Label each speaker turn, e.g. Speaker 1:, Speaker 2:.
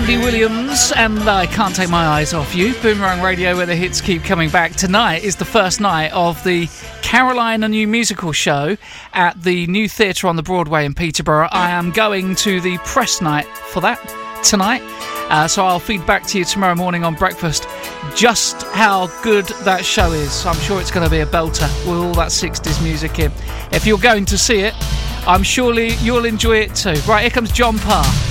Speaker 1: Andy Williams and I Can't Take My Eyes Off You. Boomerang Radio, where the hits keep coming back. Tonight is the first night of the Carolina New Musical Show at the New Theatre on the Broadway in Peterborough. I am going to the press night for that tonight, so I'll feed back to you tomorrow morning on breakfast just how good that show is. I'm sure it's going to be a belter with all that 60s music in. If you're going to see it, I'm surely you'll enjoy it too. Right, here comes John Parr.